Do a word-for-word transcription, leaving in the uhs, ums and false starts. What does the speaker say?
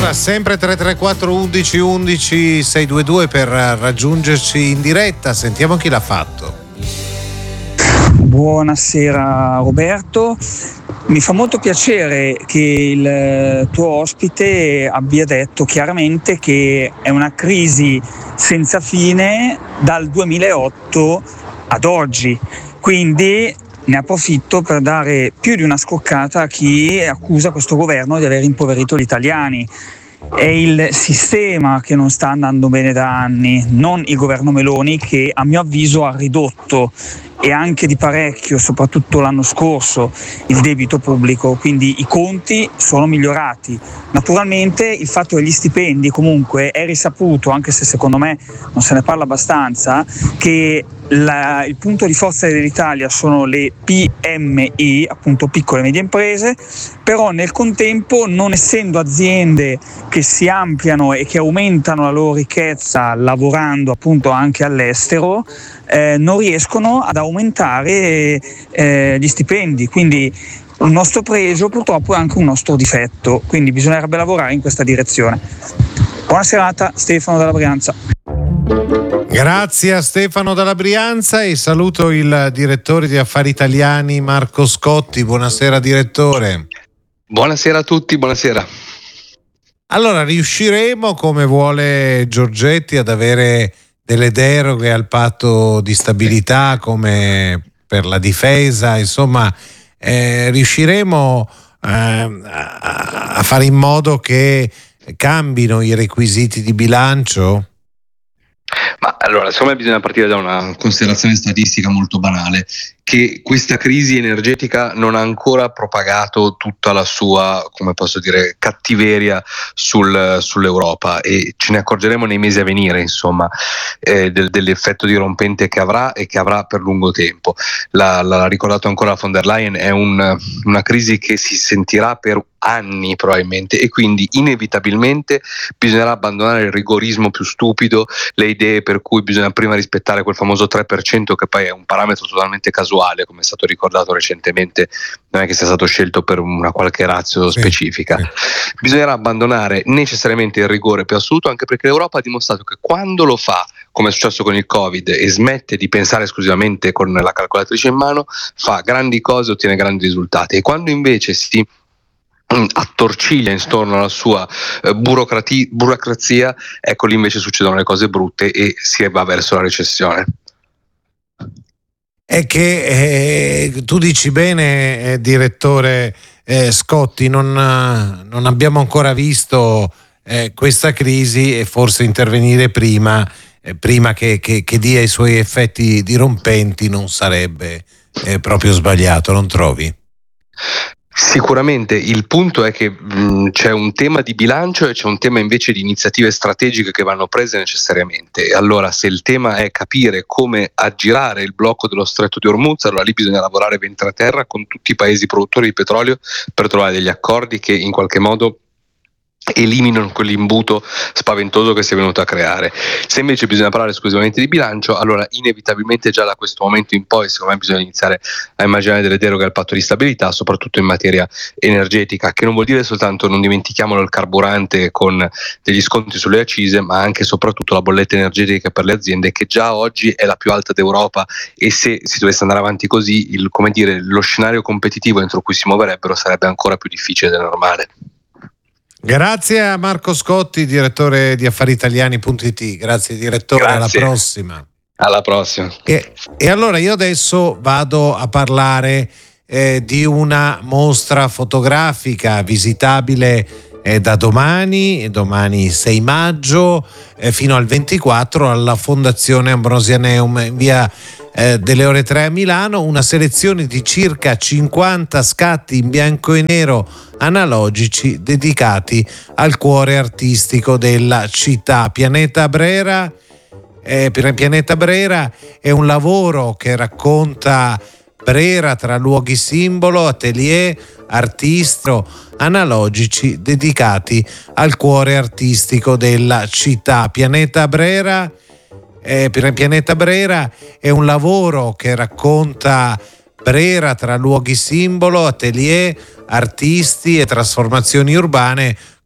Allora, sempre tre tre quattro undici undici sei due due per raggiungerci in diretta. Sentiamo chi l'ha fatto. Buonasera Roberto, mi fa molto piacere che il tuo ospite abbia detto chiaramente che è una crisi senza fine dal duemilaotto ad oggi, quindi ne approfitto per dare più di una scoccata a chi accusa questo governo di aver impoverito gli italiani. È il sistema che non sta andando bene da anni, non il governo Meloni, che a mio avviso ha ridotto e anche di parecchio, soprattutto l'anno scorso, il debito pubblico, quindi i conti sono migliorati. Naturalmente il fatto degli stipendi comunque è risaputo, anche se secondo me non se ne parla abbastanza, che la, il punto di forza dell'Italia sono le P M I, appunto piccole e medie imprese, però nel contempo, non essendo aziende che si ampliano e che aumentano la loro ricchezza lavorando appunto anche all'estero, eh, non riescono ad aumentare eh, gli stipendi, quindi un nostro pregio purtroppo è anche un nostro difetto, quindi bisognerebbe lavorare in questa direzione. Buona serata, Stefano dalla Brianza. Grazie a Stefano dalla Brianza e saluto il direttore di Affari Italiani Marco Scotti. Buonasera direttore. Buonasera a tutti, buonasera. Allora, riusciremo, come vuole Giorgetti, ad avere delle deroghe al patto di stabilità come per la difesa, insomma, eh, riusciremo eh, a, a fare in modo che cambino i requisiti di bilancio? Ma allora, secondo me bisogna partire da una considerazione statistica molto banale, che questa crisi energetica non ha ancora propagato tutta la sua, come posso dire, cattiveria sul, sull'Europa, e ce ne accorgeremo nei mesi a venire, insomma, eh, del, dell'effetto dirompente che avrà e che avrà per lungo tempo. L'ha, l'ha ricordato ancora von der Leyen, è un, una crisi che si sentirà per anni probabilmente, e quindi inevitabilmente bisognerà abbandonare il rigorismo più stupido, le idee per cui bisogna prima rispettare quel famoso tre per cento, che poi è un parametro totalmente casuale, come è stato ricordato recentemente, non è che sia stato scelto per una qualche ratio sì, specifica. Sì. Bisognerà abbandonare necessariamente il rigore più assoluto, anche perché l'Europa ha dimostrato che quando lo fa, come è successo con il Covid, e smette di pensare esclusivamente con la calcolatrice in mano, fa grandi cose e ottiene grandi risultati, e quando invece si attorciglia intorno alla sua eh, burocrati- burocrazia, ecco lì invece succedono le cose brutte e si va verso la recessione. È che eh, tu dici bene, eh, direttore eh, Scotti, non, non abbiamo ancora visto eh, questa crisi, e forse intervenire prima, eh, prima che, che, che dia i suoi effetti dirompenti non sarebbe eh, proprio sbagliato, non trovi? Sicuramente il punto è che mh, c'è un tema di bilancio e c'è un tema invece di iniziative strategiche che vanno prese necessariamente. Allora, se il tema è capire come aggirare il blocco dello stretto di Hormuz, allora lì bisogna lavorare ventre a terra con tutti i paesi produttori di petrolio per trovare degli accordi che in qualche modo eliminano quell'imbuto spaventoso che si è venuto a creare. Se invece bisogna parlare esclusivamente di bilancio, allora inevitabilmente già da questo momento in poi secondo me bisogna iniziare a immaginare delle deroghe al patto di stabilità, soprattutto in materia energetica, che non vuol dire soltanto, non dimentichiamolo, il carburante con degli sconti sulle accise, ma anche e soprattutto la bolletta energetica per le aziende, che già oggi è la più alta d'Europa, e se si dovesse andare avanti così, il, come dire, lo scenario competitivo entro cui si muoverebbero sarebbe ancora più difficile del normale. Grazie a Marco Scotti, direttore di affari italiani punto it. Grazie direttore, Grazie. Alla prossima. Alla prossima. E, e allora io adesso vado a parlare eh, di una mostra fotografica visitabile eh, da domani, domani sei maggio, eh, fino al ventiquattro alla Fondazione Ambrosianeum in via eh, delle Ore tre a Milano, una selezione di circa cinquanta scatti in bianco e nero analogici dedicati al cuore artistico della città. Pianeta Brera, eh, Pianeta Brera è un lavoro che racconta Brera tra luoghi simbolo, atelier, artisti analogici dedicati al cuore artistico della città. Pianeta Brera, eh, Pianeta Brera è un lavoro che racconta Brera tra luoghi simbolo, atelier, artisti e trasformazioni urbane